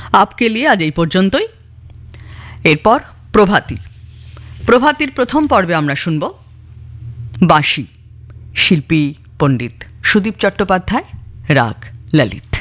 আপকে লিয়ে আজ এই পর্যন্তই। এরপর প্রভাতির প্রথম পর্বে আমরা শুনব বাঁশি, শিল্পী পণ্ডিত সুদীপ চট্টোপাধ্যায়, রাগ ললিত।